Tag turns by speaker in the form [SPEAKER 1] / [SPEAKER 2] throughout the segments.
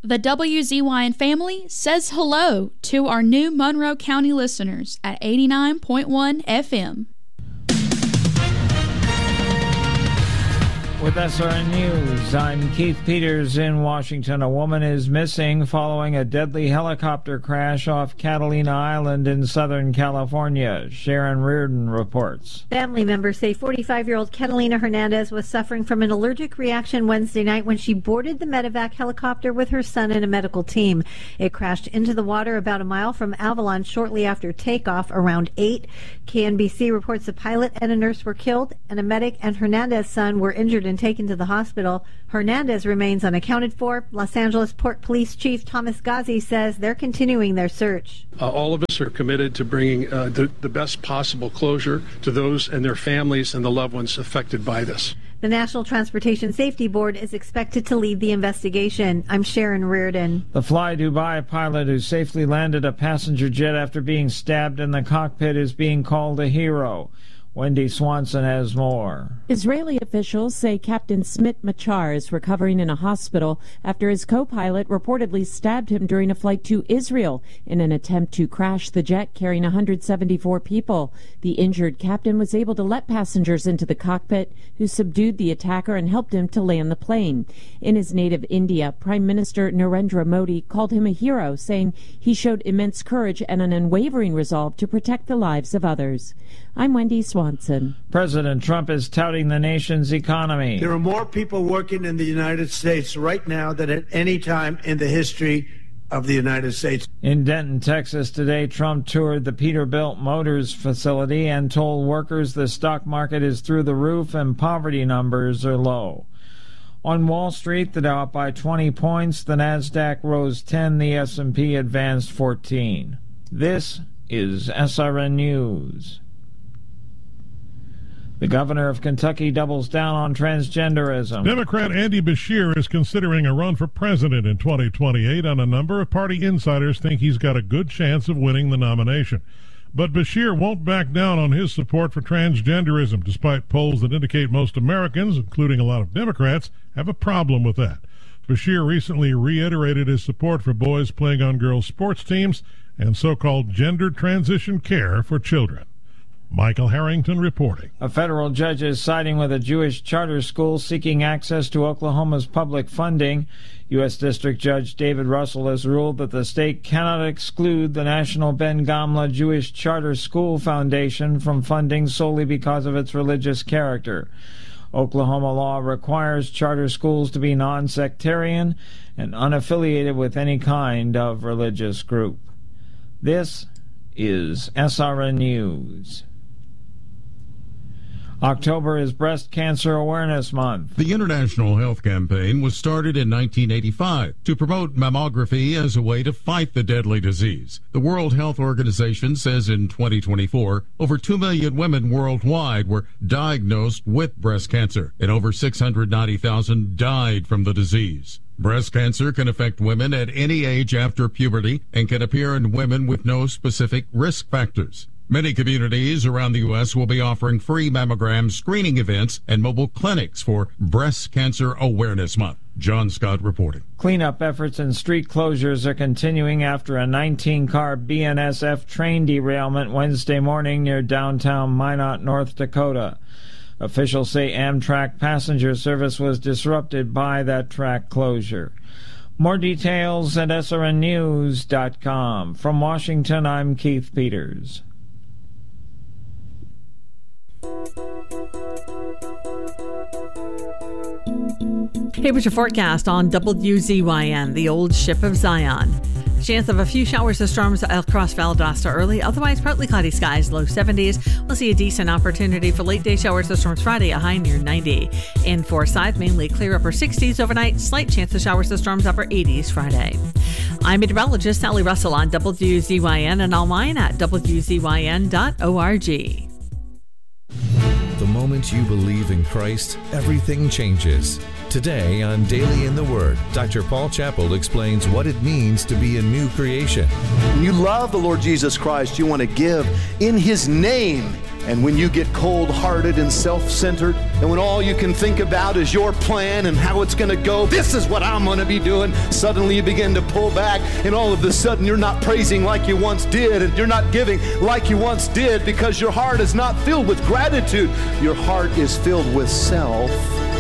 [SPEAKER 1] The WZYN family says hello to our new Monroe County listeners at 89.1 FM.
[SPEAKER 2] With SRN News, I'm Keith Peters in Washington. A woman is missing following a deadly helicopter crash off Catalina Island in Southern California. Sharon Reardon reports.
[SPEAKER 3] Family members say 45-year-old Catalina Hernandez was suffering from an allergic reaction Wednesday night when she boarded the medevac helicopter with her son and a medical team. It crashed into the water about a mile from Avalon shortly after takeoff around 8. KNBC reports the pilot and a nurse were killed, and a medic and Hernandez's son were injured and taken to the hospital. Hernandez remains unaccounted for. Los Angeles Port Police Chief Thomas Ghazi says they're continuing their search.
[SPEAKER 4] All of us are committed to bringing the best possible closure to those and their families and the loved ones affected by this.
[SPEAKER 3] The National Transportation Safety Board is expected to lead the investigation. I'm Sharon Reardon.
[SPEAKER 2] The Fly Dubai pilot who safely landed a passenger jet after being stabbed in the cockpit is being called a hero. Wendy Swanson has more.
[SPEAKER 5] Israeli officials say Captain Smit Machar is recovering in a hospital after his co-pilot reportedly stabbed him during a flight to Israel in an attempt to crash the jet carrying 174 people. The injured captain was able to let passengers into the cockpit, who subdued the attacker and helped him to land the plane. In his native India, Prime Minister Narendra Modi called him a hero, saying he showed immense courage and an unwavering resolve to protect the lives of others. I'm Wendy Swanson.
[SPEAKER 2] President Trump is touting the nation's economy.
[SPEAKER 6] There are more people working in the United States right now than at any time in the history of the United States.
[SPEAKER 2] In Denton, Texas today, Trump toured the Peterbilt Motors facility and told workers the stock market is through the roof and poverty numbers are low. On Wall Street, the Dow up by 20 points, the Nasdaq rose 10, the S&P advanced 14. This is SRN News. The governor of Kentucky doubles down on transgenderism.
[SPEAKER 7] Democrat Andy Beshear is considering a run for president in 2028, and a number of party insiders think he's got a good chance of winning the nomination. But Beshear won't back down on his support for transgenderism, despite polls that indicate most Americans, including a lot of Democrats, have a problem with that. Beshear recently reiterated his support for boys playing on girls' sports teams and so-called gender transition care for children. Michael Harrington reporting.
[SPEAKER 2] A federal judge is siding with a Jewish charter school seeking access to Oklahoma's public funding. U.S. District Judge David Russell has ruled that the state cannot exclude the National Ben Gamla Jewish Charter School Foundation from funding solely because of its religious character. Oklahoma law requires charter schools to be non-sectarian and unaffiliated with any kind of religious group. This is SRN News. October is Breast Cancer Awareness Month.
[SPEAKER 8] The International Health Campaign was started in 1985 to promote mammography as a way to fight the deadly disease. The World Health Organization says in 2024, over 2 million women worldwide were diagnosed with breast cancer, and over 690,000 died from the disease. Breast cancer can affect women at any age after puberty and can appear in women with no specific risk factors. Many communities around the U.S. will be offering free mammogram screening events and mobile clinics for Breast Cancer Awareness Month. John Scott reporting.
[SPEAKER 2] Cleanup efforts and street closures are continuing after a 19-car BNSF train derailment Wednesday morning near downtown Minot, North Dakota. Officials say Amtrak passenger service was disrupted by that track closure. More details at srnnews.com. From Washington, I'm Keith Peters.
[SPEAKER 9] Here's your forecast on WZYN, the old ship of Zion. Chance of a few showers or storms across Valdosta early, otherwise partly cloudy skies, low 70s. We'll see a decent opportunity for late day showers or storms Friday, a high near 90. In Forsyth, mainly clear upper 60s overnight, slight chance of showers or storms upper 80s Friday. I'm meteorologist Sally Russell on WZYN and online at WZYN.org.
[SPEAKER 10] The moment you believe in Christ, everything changes. Today on Daily in the Word, Dr. Paul Chappell explains what it means to be a new creation.
[SPEAKER 11] When you love the Lord Jesus Christ, you want to give in His name And when you get cold-hearted and self-centered, and when all you can think about is your plan and how it's going to go, this is what I'm going to be doing, suddenly you begin to pull back, and all of a sudden you're not praising like you once did, and you're not giving like you once did, because your heart is not filled with gratitude. Your heart is filled with self.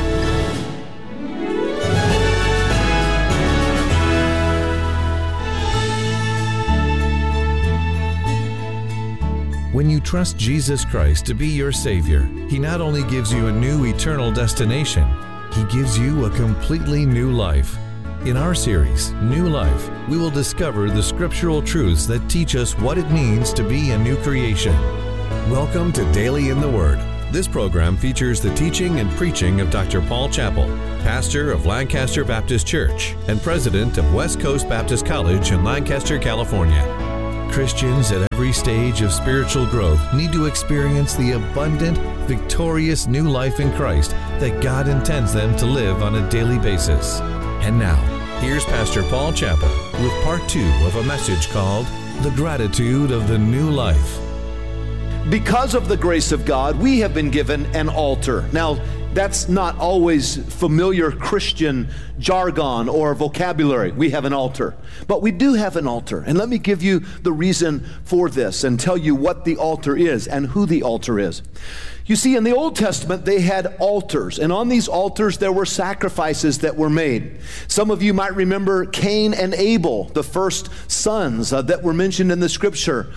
[SPEAKER 10] When you trust Jesus Christ to be your Savior, He not only gives you a new eternal destination, He gives you a completely new life. In our series, New Life, we will discover the scriptural truths that teach us what it means to be a new creation. Welcome to Daily in the Word. This program features the teaching and preaching of Dr. Paul Chappell, pastor of Lancaster Baptist Church and president of West Coast Baptist College in Lancaster, California. Christians at every stage of spiritual growth need to experience the abundant, victorious new life in Christ that God intends them to live on a daily basis. And now, here's Pastor Paul Chappell with part 2 of a message called The Gratitude of the New Life.
[SPEAKER 11] Because of the grace of God, we have been given an altar. Now, that's not always familiar Christian jargon or vocabulary. We have an altar. But we do have an altar. And let me give you the reason for this and tell you what the altar is and who the altar is. You see, in the Old Testament, they had altars, and on these altars there were sacrifices that were made. Some of you might remember Cain and Abel, the first sons that were mentioned in the scripture.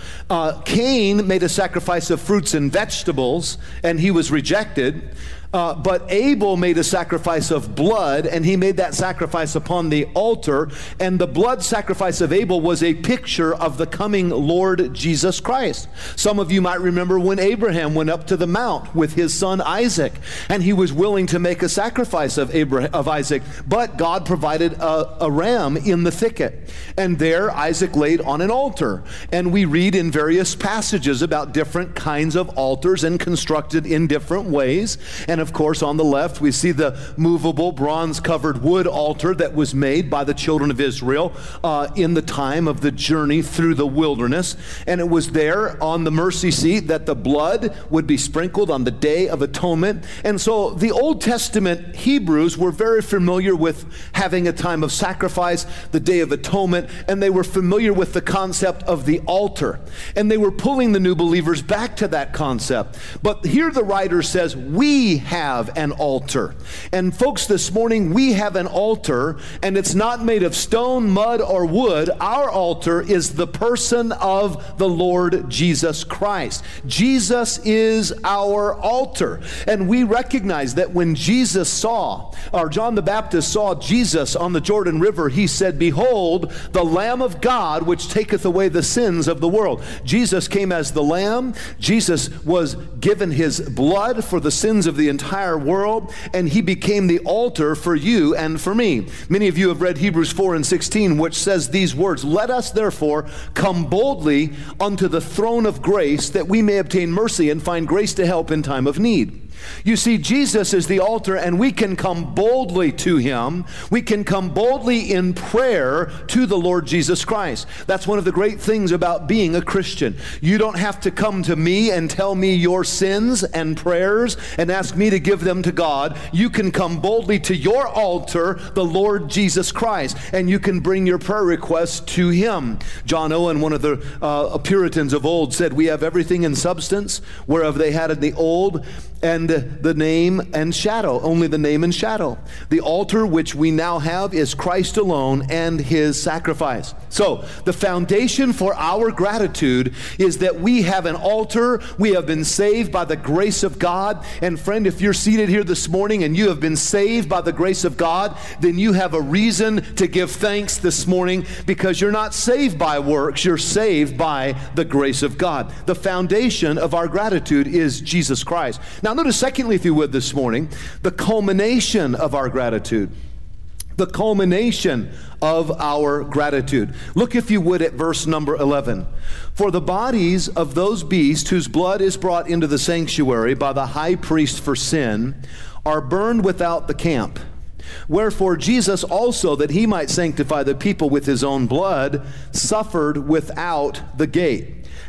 [SPEAKER 11] Cain made a sacrifice of fruits and vegetables, and he was rejected. But Abel made a sacrifice of blood, and he made that sacrifice upon the altar. And the blood sacrifice of Abel was a picture of the coming Lord Jesus Christ. Some of you might remember when Abraham went up to the mount with his son Isaac, and he was willing to make a sacrifice of Isaac, but God provided a ram in the thicket. And there Isaac laid on an altar. And we read in various passages about different kinds of altars and constructed in different ways. And of course, on the left, we see the movable bronze-covered wood altar that was made by the children of Israel in the time of the journey through the wilderness. And it was there on the mercy seat that the blood would be sprinkled on the Day of Atonement. And so the Old Testament Hebrews were very familiar with having a time of sacrifice, the Day of Atonement, and they were familiar with the concept of the altar. And they were pulling the new believers back to that concept. But here the writer says, we have an altar. And folks, this morning we have an altar, and it's not made of stone, mud, or wood. Our altar is the person of the Lord Jesus Christ. Jesus is our altar. And we recognize that when Jesus saw, or John the Baptist saw Jesus on the Jordan River, he said, behold, the Lamb of God, which taketh away the sins of the world. Jesus came as the Lamb. Jesus was given his blood for the sins of the entire world, and he became the altar for you and for me. Many of you have read Hebrews 4:16, which says these words, let us therefore come boldly unto the throne of grace, that we may obtain mercy and find grace to help in time of need. You see, Jesus is the altar, and we can come boldly to him. We can come boldly in prayer to the Lord Jesus Christ. That's one of the great things about being a Christian. You don't have to come to me and tell me your sins and prayers and ask me to give them to God. You can come boldly to your altar, the Lord Jesus Christ, and you can bring your prayer requests to him. John Owen, one of the Puritans of old, said, we have everything in substance, whereof they had in the old, and the name and shadow, only the name and shadow. The altar which we now have is Christ alone and his sacrifice. So the foundation for our gratitude is that we have an altar. We have been saved by the grace of God. And friend, if you're seated here this morning and you have been saved by the grace of God, then you have a reason to give thanks this morning, because you're not saved by works, you're saved by the grace of God. The foundation of our gratitude is Jesus Christ. Now notice secondly, if you would, this morning, the culmination of our gratitude. The culmination of our gratitude. Look, if you would, at verse number 11. For the bodies of those beasts whose blood is brought into the sanctuary by the high priest for sin are burned without the camp. Wherefore Jesus also, that he might sanctify the people with his own blood, suffered without the gate.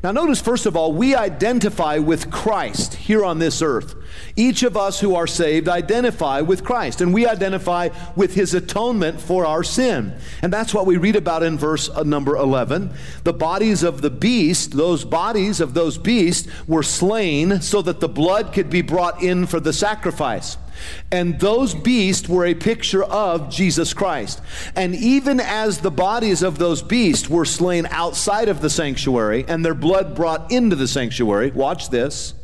[SPEAKER 11] Now notice, first of all, we identify with Christ here on this earth. Each of us who are saved identify with Christ, and we identify with his atonement for our sin. And that's what we read about in verse number 11. The bodies of the beast, those bodies of those beasts were slain so that the blood could be brought in for the sacrifice. And those beasts were a picture of Jesus Christ. And even as the bodies of those beasts were slain outside of the sanctuary and their blood brought into the sanctuary, watch this,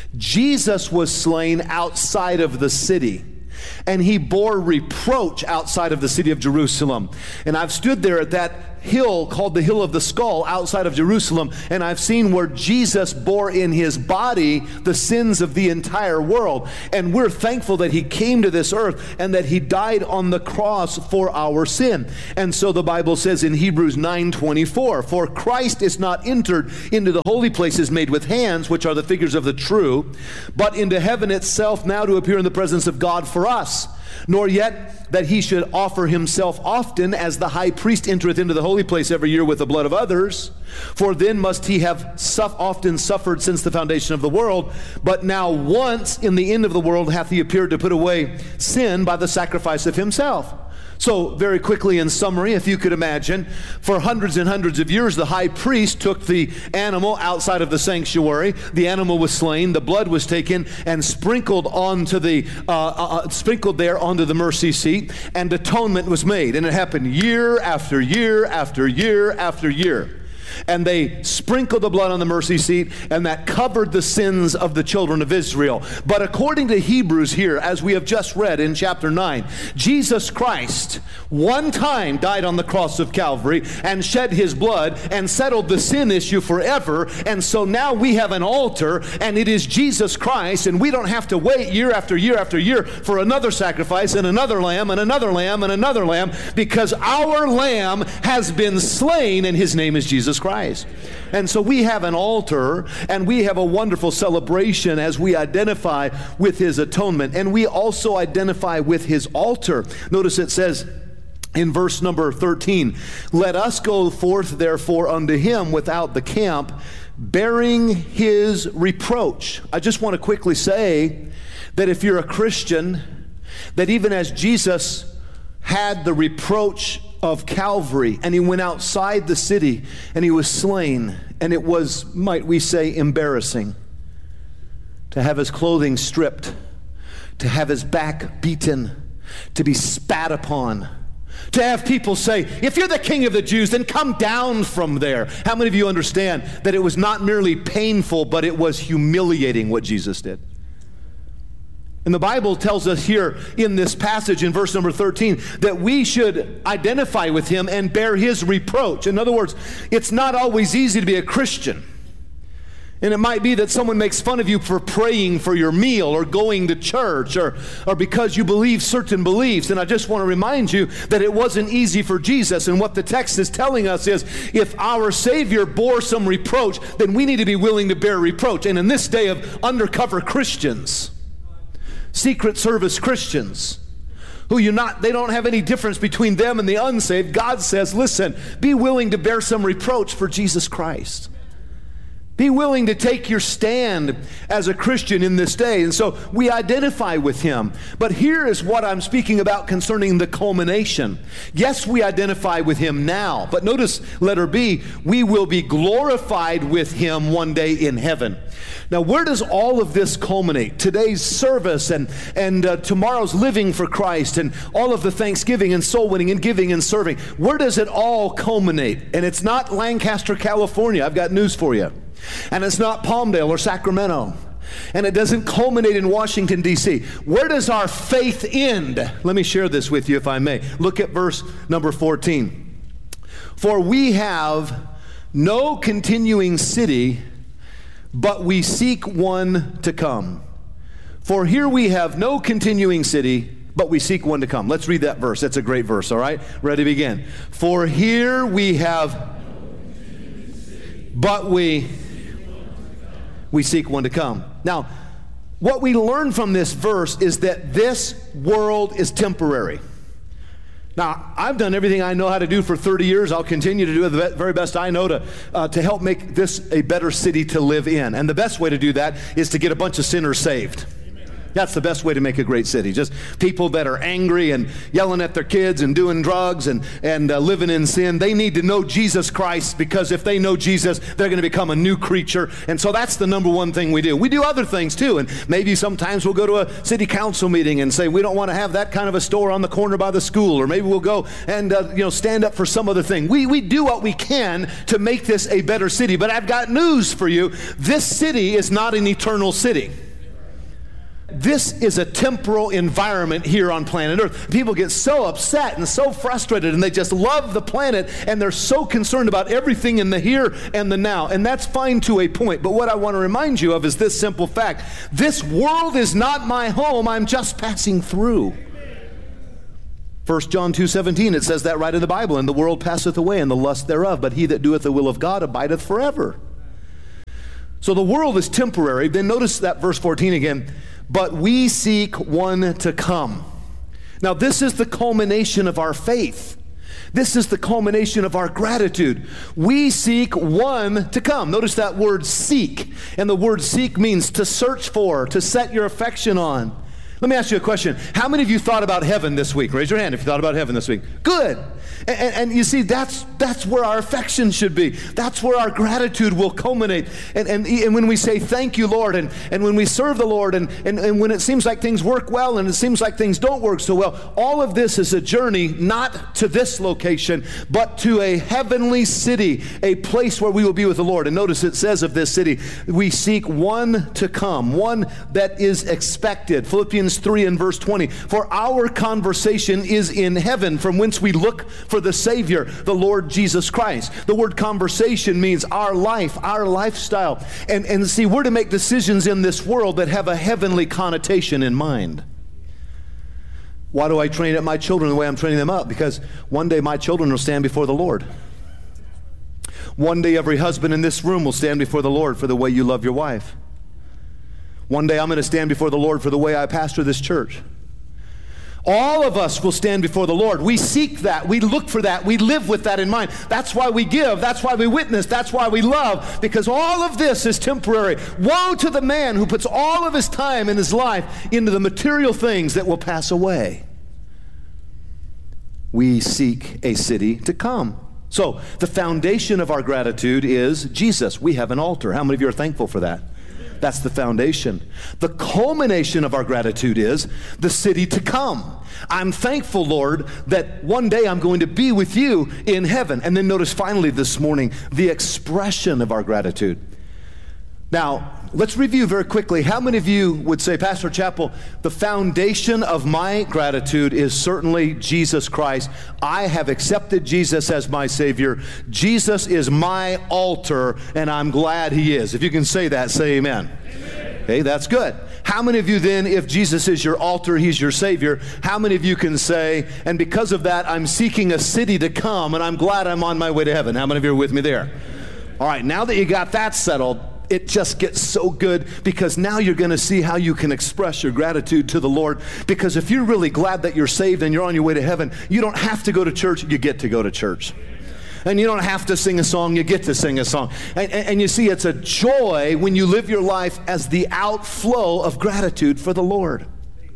[SPEAKER 11] Jesus was slain outside of the city. And he bore reproach outside of the city of Jerusalem. And I've stood there at that hill called the Hill of the Skull outside of Jerusalem, and I've seen where Jesus bore in his body the sins of the entire world. And we're thankful that he came to this earth and that he died on the cross for our sin. And so the Bible says in Hebrews 9:24, for Christ is not entered into the holy places made with hands, which are the figures of the true, but into heaven itself, now to appear in the presence of God for us. Nor yet that he should offer himself often, as the high priest entereth into the holy place every year with the blood of others. For then must he have often suffered since the foundation of the world. But now once in the end of the world hath he appeared to put away sin by the sacrifice of himself. So very quickly in summary, if you could imagine, for hundreds and hundreds of years, the high priest took the animal outside of the sanctuary. The animal was slain, the blood was taken and sprinkled onto sprinkled there onto the mercy seat, and atonement was made. And it happened year after year after year after year. And they sprinkled the blood on the mercy seat, and that covered the sins of the children of Israel. But according to Hebrews here, as we have just read in chapter 9, Jesus Christ one time died on the cross of Calvary and shed his blood and settled the sin issue forever. And so now we have an altar, and it is Jesus Christ, and we don't have to wait year after year after year for another sacrifice and another lamb and another lamb and another lamb, because our lamb has been slain, and his name is Jesus Christ. And so we have an altar, and we have a wonderful celebration as we identify with his atonement, and we also identify with his altar. Notice it says in verse number 13, let us go forth therefore unto him without the camp, bearing his reproach. I just want to quickly say that if you're a Christian, that even as Jesus had the reproach of Calvary, and he went outside the city and he was slain, and it was, might we say, embarrassing to have his clothing stripped, to have his back beaten, to be spat upon, to have people say, if you're the king of the Jews, then come down from there. How many of you understand that it was not merely painful, but it was humiliating what Jesus did? And the Bible tells us here in this passage in verse number 13 that we should identify with him and bear his reproach. In other words, it's not always easy to be a Christian. And it might be that someone makes fun of you for praying for your meal or going to church or because you believe certain beliefs. And I just want to remind you that it wasn't easy for Jesus. And what the text is telling us is if our Savior bore some reproach, then we need to be willing to bear reproach. And in this day of undercover Christians, Secret Service Christians, who they don't have any difference between them and the unsaved, God says, listen, be willing to bear some reproach for Jesus Christ. Be willing to take your stand as a Christian in this day. And so we identify with him. But here is what I'm speaking about concerning the culmination. Yes, we identify with him now. But notice letter B, we will be glorified with him one day in heaven. Now, where does all of this culminate? Today's service and tomorrow's living for Christ and all of the thanksgiving and soul winning and giving and serving. Where does it all culminate? And it's not Lancaster, California. I've got news for you. And it's not Palmdale or Sacramento. And it doesn't culminate in Washington, D.C. Where does our faith end? Let me share this with you if I may. Look at verse number 14. For we have no continuing city, but we seek one to come. For here we have no continuing city, but we seek one to come. Let's read that verse. That's a great verse, all right? Ready, begin. For here we have, but we seek one to come. Now, what we learn from this verse is that this world is temporary. Now, I've done everything I know how to do for 30 years. I'll continue to do the very best I know to help make this a better city to live in. And the best way to do that is to get a bunch of sinners saved. That's the best way to make a great city. Just people that are angry and yelling at their kids and doing drugs and living in sin. They need to know Jesus Christ, because if they know Jesus, they're going to become a new creature. And so that's the number one thing we do. We do other things too. And maybe sometimes we'll go to a city council meeting and say, we don't want to have that kind of a store on the corner by the school. Or maybe we'll go and stand up for some other thing. We do what we can to make this a better city. But I've got news for you. This city is not an eternal city. This is a temporal environment here on planet Earth. People get so upset and so frustrated, and they just love the planet, and they're so concerned about everything in the here and the now. And that's fine to a point. But what I want to remind you of is this simple fact. This world is not my home. I'm just passing through. 1 John 2:17, it says that right in the Bible. And the world passeth away, and the lust thereof. But he that doeth the will of God abideth forever. So the world is temporary. Then notice that verse 14 again. But we seek one to come. Now, this is the culmination of our faith. This is the culmination of our gratitude. We seek one to come. Notice that word seek. And the word seek means to search for, to set your affection on. Let me ask you a question. How many of you thought about heaven this week? Raise your hand if you thought about heaven this week. Good. And you see, that's where our affection should be. That's where our gratitude will culminate. And when we say, thank you, Lord, and when we serve the Lord, and when it seems like things work well and it seems like things don't work so well, all of this is a journey not to this location, but to a heavenly city, a place where we will be with the Lord. And notice it says of this city, we seek one to come, one that is expected. Philippians 3 and verse 20, for our conversation is in heaven, from whence we look for the Savior, the Lord Jesus Christ. The word conversation means our life, our lifestyle. And see, we're to make decisions in this world that have a heavenly connotation in mind. Why do I train up my children the way I'm training them up? Because one day my children will stand before the Lord. One day every husband in this room will stand before the Lord for the way you love your wife. One day I'm going to stand before the Lord for the way I pastor this church. All of us will stand before the Lord. We seek that. We look for that. We live with that in mind. That's why we give. That's why we witness. That's why we love. Because all of this is temporary. Woe to the man who puts all of his time in his life into the material things that will pass away. We seek a city to come. So the foundation of our gratitude is Jesus. We have an altar. How many of you are thankful for that? That's the foundation. The culmination of our gratitude is the city to come. I'm thankful, Lord, that one day I'm going to be with you in heaven. And then notice finally this morning, the expression of our gratitude. Now, let's review very quickly. How many of you would say, Pastor Chappell, the foundation of my gratitude is certainly Jesus Christ. I have accepted Jesus as my Savior. Jesus is my altar, and I'm glad He is. If you can say that, say amen. Amen. Okay, that's good. How many of you then, if Jesus is your altar, He's your Savior, how many of you can say, and because of that, I'm seeking a city to come, and I'm glad I'm on my way to heaven? How many of you are with me there? All right, now that you got that settled, it just gets so good, because now you're going to see how you can express your gratitude to the Lord. Because if you're really glad that you're saved and you're on your way to heaven, you don't have to go to church, you get to go to church. And you don't have to sing a song, you get to sing a song. And you see, it's a joy when you live your life as the outflow of gratitude for the Lord.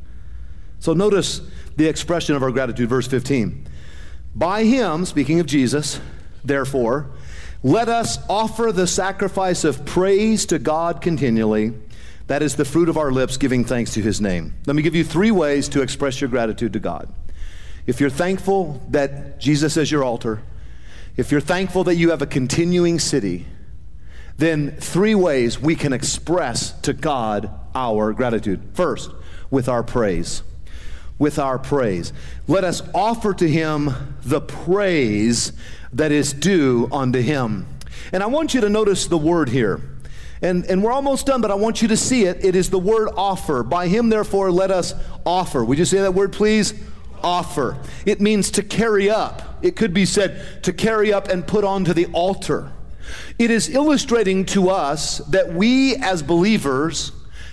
[SPEAKER 11] So notice the expression of our gratitude, verse 15. By Him, speaking of Jesus, therefore, let us offer the sacrifice of praise to God continually. That is the fruit of our lips, giving thanks to His name. Let me give you 3 ways to express your gratitude to God. If you're thankful that Jesus is your altar, if you're thankful that you have a continuing city, then 3 ways we can express to God our gratitude. First, with our praise. With our praise. Let us offer to Him the praise that is due unto Him. And I want you to notice the word here. And we're almost done, but I want you to see it. It is the word offer. By Him, therefore, let us offer. Would you say that word, please? Offer. It means to carry up. It could be said to carry up and put onto the altar. It is illustrating to us that we as believers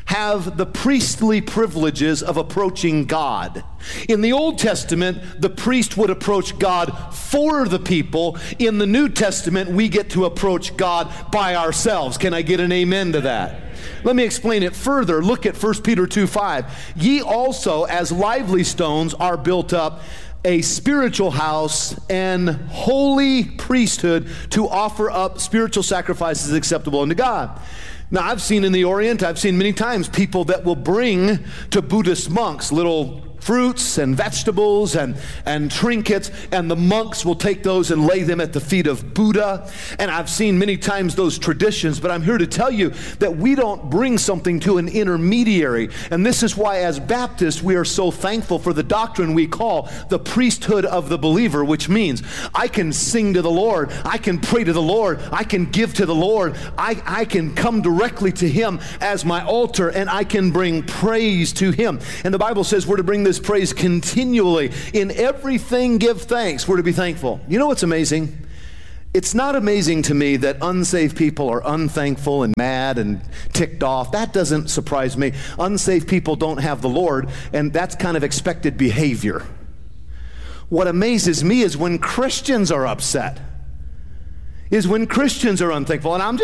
[SPEAKER 11] have the priestly privileges of approaching God. In the Old Testament, the priest would approach God for the people. In the New Testament, we get to approach God by ourselves. Can I get an amen to that? Let me explain it further. Look at 1 Peter 2:5. Ye also, as lively stones, are built up a spiritual house and holy priesthood to offer up spiritual sacrifices acceptable unto God. Now, I've seen in the Orient, I've seen many times people that will bring to Buddhist monks little fruits and vegetables and trinkets, and the monks will take those and lay them at the feet of Buddha. And I've seen many times those traditions, but I'm here to tell you that we don't bring something to an intermediary. And this is why, as Baptists, we are so thankful for the doctrine we call the priesthood of the believer, which means I can sing to the Lord, I can pray to the Lord, I can give to the Lord, I can come directly to Him as my altar, and I can bring praise to Him. And the Bible says we're to bring this praise continually. In everything give thanks. We're to be thankful. You know what's amazing? It's not amazing to me that unsaved people are unthankful and mad and ticked off. That doesn't surprise me. Unsaved people don't have the Lord, and that's kind of expected behavior. What amazes me is when Christians are upset, is when Christians are unthankful. And I'm